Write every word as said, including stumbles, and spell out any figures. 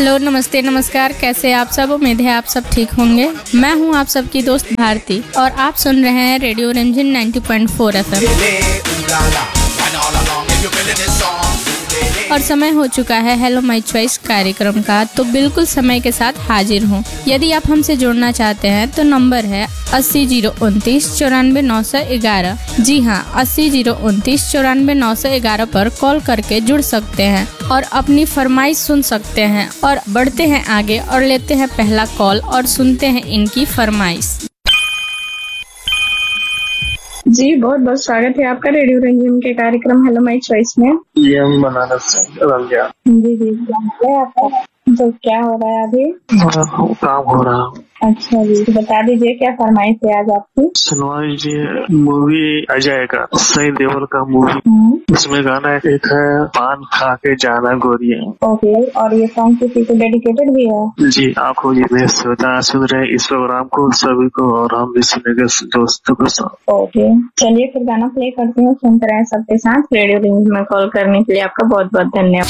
Hello, नमस्ते, नमस्कार। कैसे आप सब? उम्मीद है आप सब ठीक होंगे। मैं हूं आप सबकी दोस्त भारती और आप सुन रहे हैं रेडियो रंजन नब्बे पॉइंट चार एफ एम। और समय हो चुका है हेलो माय चॉइस कार्यक्रम का, तो बिल्कुल समय के साथ हाजिर हूँ। यदि आप हमसे जुड़ना चाहते हैं तो नंबर है अस्सी जीरो उनतीस चौरानवे नौ सौ ग्यारह। जी हाँ, अस्सी जीरो उनतीस चौरानवे नौ सौ ग्यारह पर कॉल करके जुड़ सकते हैं और अपनी फरमाइश सुन सकते हैं। और बढ़ते हैं आगे और लेते हैं पहला कॉल और सुनते हैं इनकी फरमाइश। जी, बहुत बहुत स्वागत है आपका रेडियो रंजन के कार्यक्रम हेलो माय चॉइस में। ये हम बनारस से रंजिया। जी जी, क्या है आपका? तो क्या हो रहा है अभी? काम हो रहा है। अच्छा जी, तो बता दीजिए क्या फरमाइश है आज आपकी? सुनवा दीजिए, मूवी आ जाएगा सनी देओल का मूवी, उसमें गाना एक है पान खा के जाना गोरिया। ओके, और ये सॉन्ग किसी को डेडिकेटेड भी है? जी, आपको ये मैं श्रोता सुन रहे इस प्रोग्राम को सभी को और हम भी सुनेंगे दोस्तों को साथ। ओके, चलिए फिर गाना प्ले करते हैं, सुनते रहे सबके साथ। रेडियो रिंग में कॉल करने के लिए आपका बहुत बहुत धन्यवाद।